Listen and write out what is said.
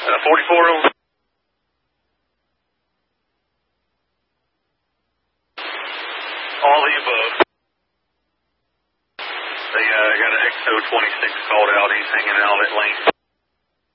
44 on. All the above. They got an XO 26 called out. He's hanging out at lane.